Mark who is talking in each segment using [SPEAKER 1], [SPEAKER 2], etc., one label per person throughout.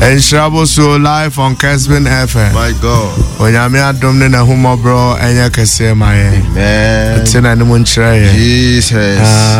[SPEAKER 1] And Shrabo so live on Kesbin FM.
[SPEAKER 2] My God.
[SPEAKER 1] When I'm here, Dominic and Humo bro, and you can say my
[SPEAKER 2] Amen.
[SPEAKER 1] It's in anyone try.
[SPEAKER 2] Jesus.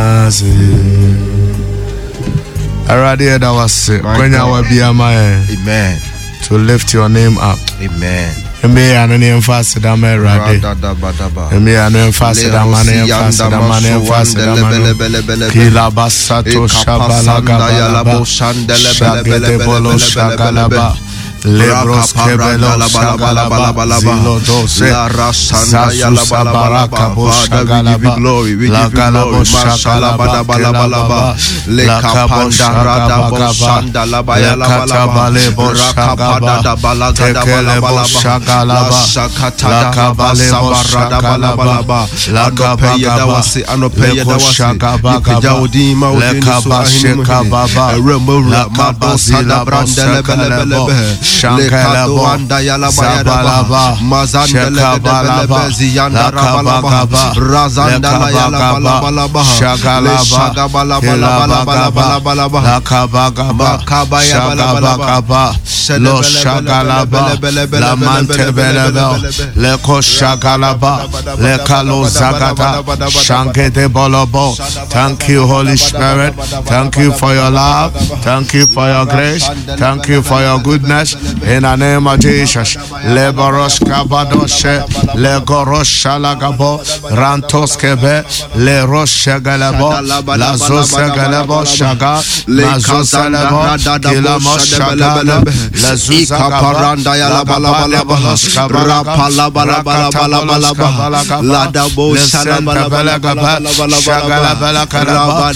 [SPEAKER 1] I rather that was when I will be a man.
[SPEAKER 2] Amen.
[SPEAKER 1] To lift your name up.
[SPEAKER 2] Amen.
[SPEAKER 1] Me and an fast that man ready. Me and an fast that man fast that man fast that man. Kila basato shabalaga shagele bolo shagalaba. Lebros kebelo shagalaba zilo dose zazu sabaraka bo shagalaba lagalabo shagalaba lekabo shagalaba lekatabale bo shagalaba tekelebo shagalaba lakabale bo shagalaba lakabagaba leko shagabagaba lekabashekababa lakabazila bo shagalaba Shankalaba, Sabalaba, Shekabalaba, Lakabagaba, Razandalaba, Shagalaba, Hilabagaba, Lakabagaba, Shagabagaba, Lo Shagalaba, Lamantebeleba, Leko Shagalaba, Lekalo Zagata, Shankete Bolobo. Thank you, Holy Spirit. Thank you for your love. Thank you for your grace. Thank you for your goodness. In the name of Jesus, Lebaros Kabadoshe, Legoros Shalagabo, Rantoskebe, Le Roshagalabo, Lazosagalabo, Shaga, Lazosalabo, Kilamos Shagala, Lazuzaparanda Yalabalaba, Rapalabalabalabalaba, Ladabo Shalabalaba, Shagalabalaba,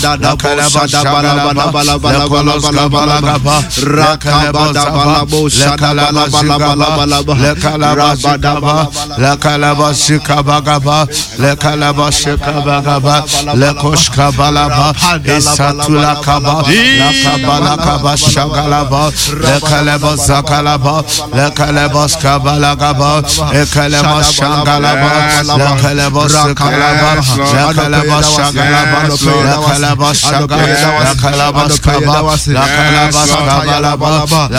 [SPEAKER 1] Shagalaba, Rakalabo Shadabalabalaba, Lekalabashikaba, Lekalabashikabagaba, Lekalabashikabagaba, Lekoshkabalaba, Isatulakaba, Lakabalakaba Shagalaba, Lekalabazakalaba, Lekalabaskabalagaba, Ekalabashangalaba, Lekalabasakalaba, Lekalabashagalaba, Lekalabashagalaba, Lekalabaskabalaba,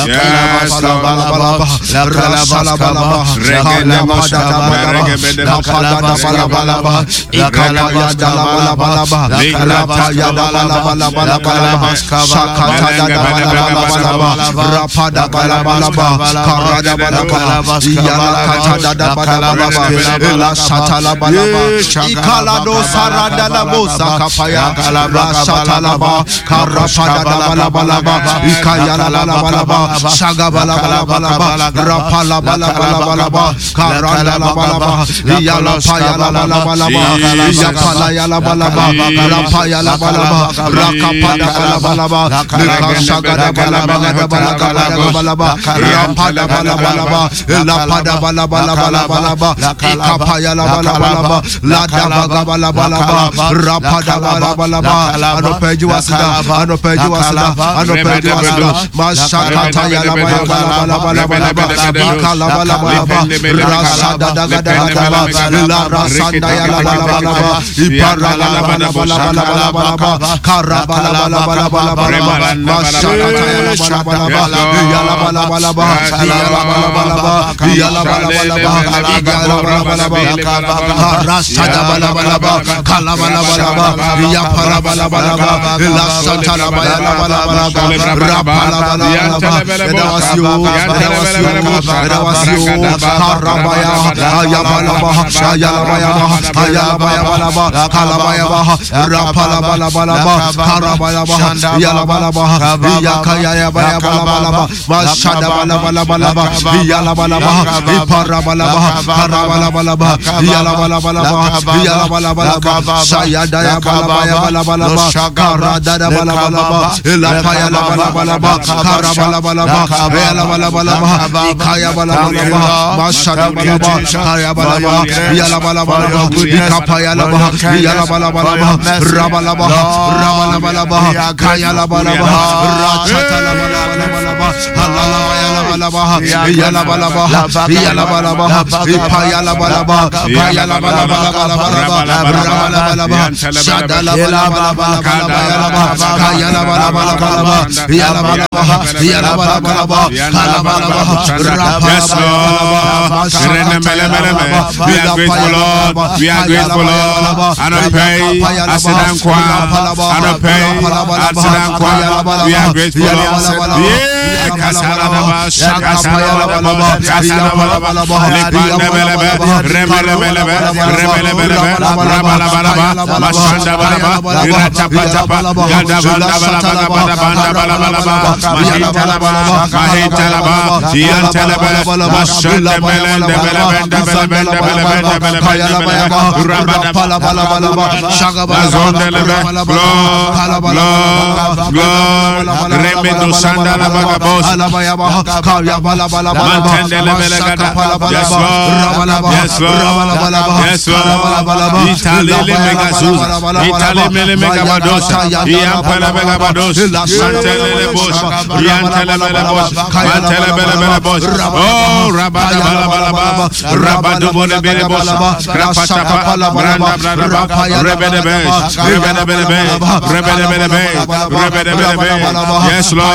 [SPEAKER 1] Shagabalabalaba, Rapalabalabalaba, Karandalabalaba, Yalapayalabalaba, Yapalabalaba, Rapayalabalaba, Rakapalabalaba, Shagabalabalaba, Rapalabalabalaba, Lapadabalabalaba, Ikapayalabalaba, Ladabagabalabalaba, Rapadabalabalaba, Anopejuasida, Mashakata Yalabalaba, Ikalabalaba, Rasada Dagadagaba, La Rasanda Yalabalaba, Iparalabalaba, Karabalabalaba, Mashakata Yalabalaba, Rasada Balabalaba, Kalabalabalaba, Yaparabalaba, La Santalabalaba, Rapalabalaba,
[SPEAKER 3] We are grateful, Lord. And I pray, accident kwa, and I pray, accident kwa. We are grateful, Lord. Yeah, Kasaradaba, Shakasaradaba, Kasaradaba, Lepandabelebe, Rebelebelebe, Rebelebelebe, Rabalabalaba, Mashandabalaba, Iratapatapa, Yadabalaba, Mahitalabalaba, Mahitalaba, Yantalaba, yes, Lord.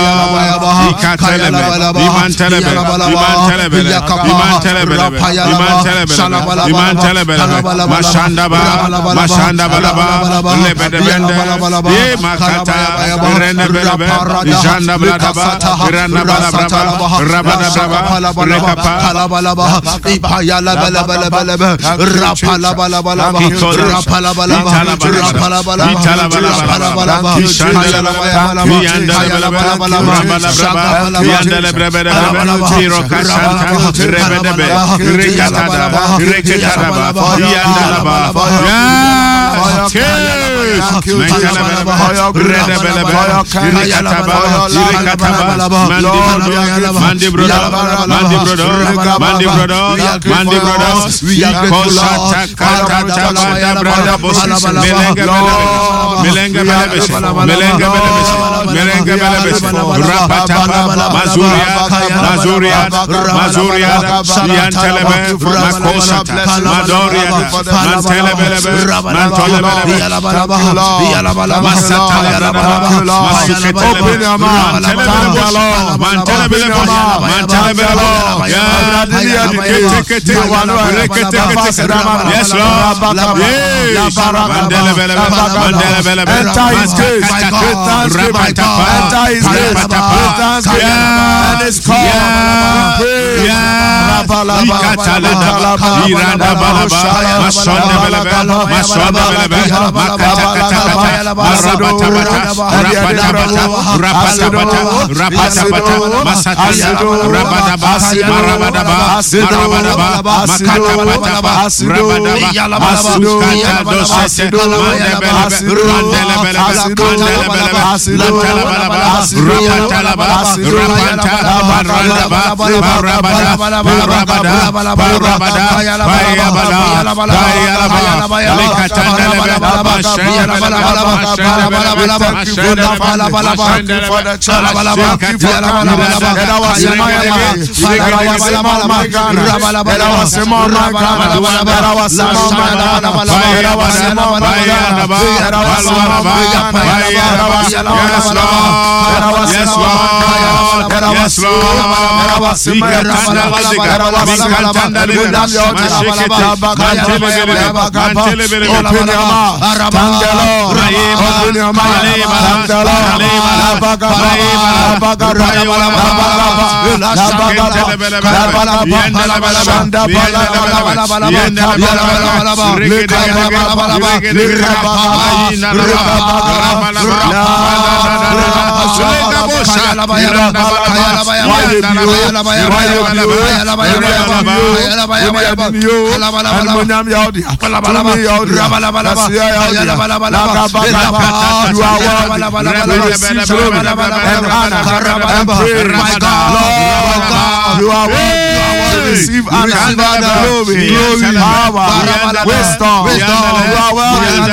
[SPEAKER 1] Receive honor, glory, power, wisdom. You are worthy.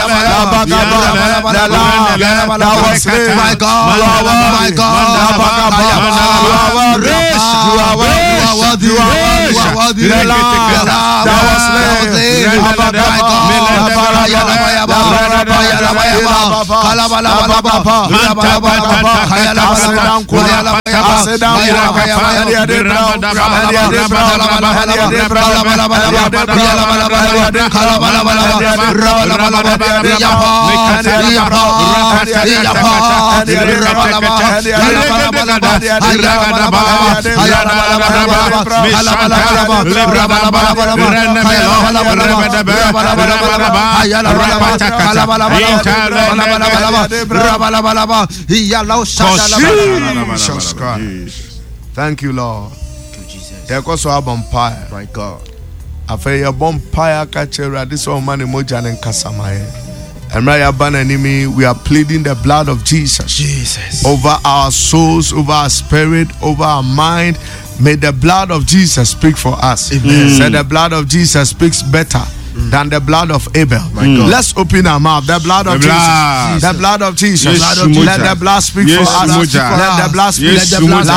[SPEAKER 1] That was my God. You are worthy. You are worthy. Jesus Christ. Thank you, Lord. Because we have bonfire.
[SPEAKER 2] My God.
[SPEAKER 1] After your bonfire, catcher, this one man emojan and Kasamaye. And Raya Ban enemy, we are pleading the blood of Jesus over our souls, over our spirit, over our mind. May the blood of Jesus speak for us.
[SPEAKER 2] Amen.
[SPEAKER 1] Say the blood of Jesus speaks better than the blood of Abel. Let's open our mouth. The blood of Jesus. The blood of Jesus.
[SPEAKER 3] Yes,
[SPEAKER 1] Let the blood speak for us. Let the blood speak.
[SPEAKER 3] Yes,
[SPEAKER 1] Let the blood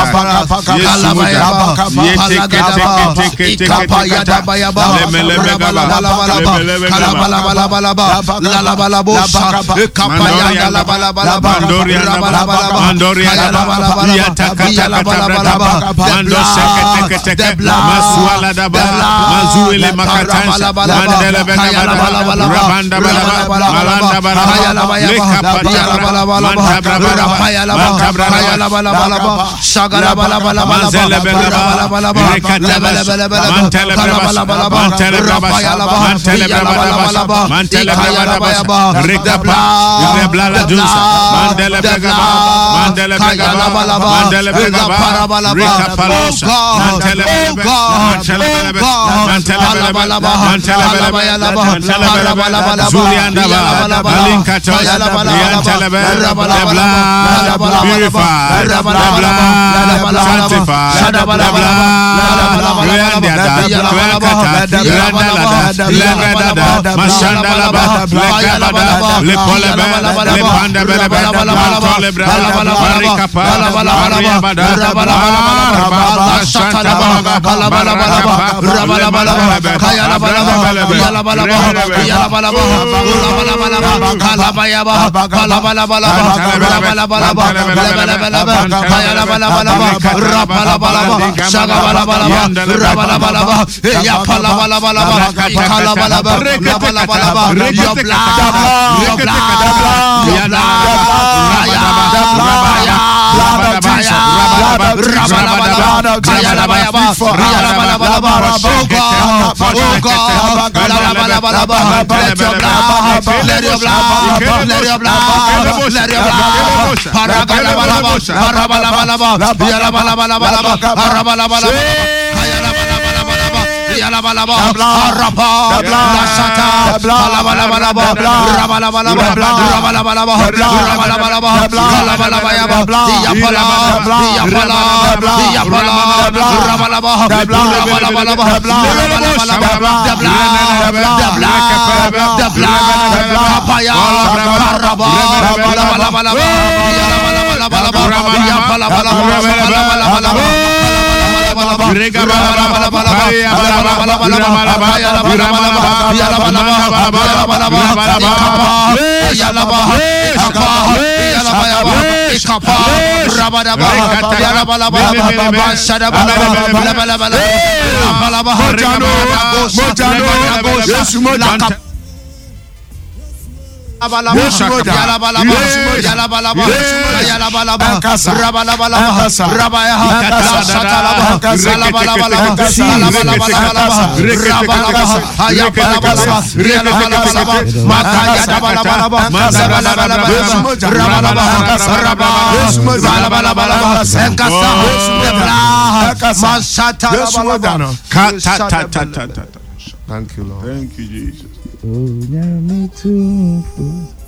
[SPEAKER 1] Thank you, Lord.
[SPEAKER 3] Thank you, Jesus.
[SPEAKER 4] Oh,